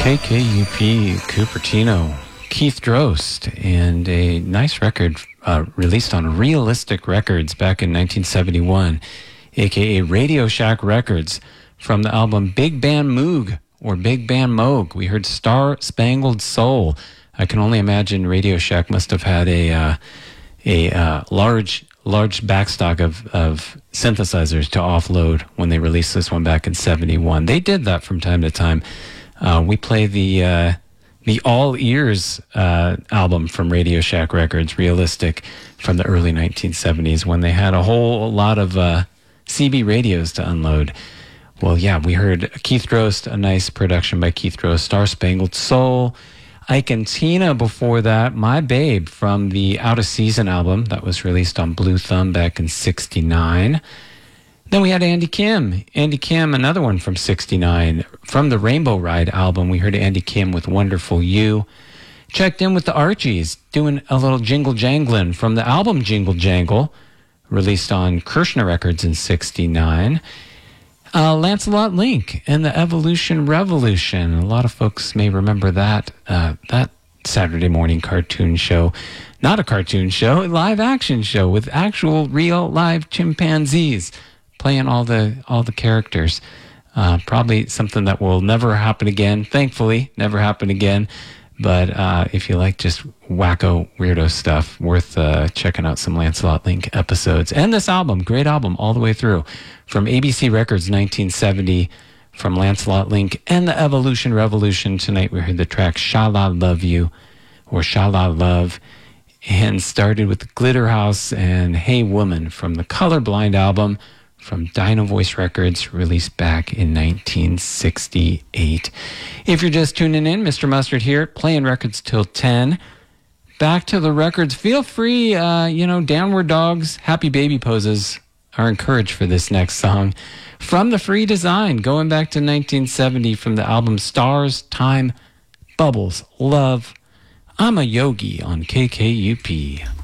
KKUP Cupertino, Keith Drost, and a nice record released on Realistic Records back in 1971, aka Radio Shack Records, from the album Big Band Moog or Big Band Moog. We heard Star Spangled Soul. I can only imagine Radio Shack must have had a large backstock of synthesizers to offload when they released this one back in 71. They did that from time to time. We play the All Ears album from Radio Shack Records, Realistic, from the early 1970s, when they had a whole lot of CB radios to unload. Well, yeah, we heard Keith Drost, a nice production by Keith Drost, Star Spangled Soul. Ike and Tina before that, My Babe, from the Out of Season album that was released on Blue Thumb back in 69. Then we had Andy Kim. Andy Kim, another one from 69. From the Rainbow Ride album, we heard Andy Kim with Wonderful You. Checked in with the Archies, doing a little jingle jangling from the album Jingle Jangle, released on Kirshner Records in 69. Lancelot Link and the Evolution Revolution. A lot of folks may remember that Saturday morning cartoon show. Not a cartoon show, a live action show with actual real live chimpanzees playing all the characters. Probably something that will never happen again. Thankfully, never happen again. But if you like just wacko, weirdo stuff, worth checking out some Lancelot Link episodes. And this album, great album all the way through. From ABC Records, 1970, from Lancelot Link and the Evolution Revolution. Tonight we heard the track Sha-La Love You, or Sha-La Love, and started with Glitter House and Hey Woman from the Colorblind album from Dino Voice Records, released back in 1968. If you're just tuning in, Mr. Mustard here, playing records till 10. Back to the records. Feel free, downward dogs, happy baby poses are encouraged for this next song. From the Free Design, going back to 1970, from the album Stars, Time, Bubbles, Love. I'm a Yogi on KKUP.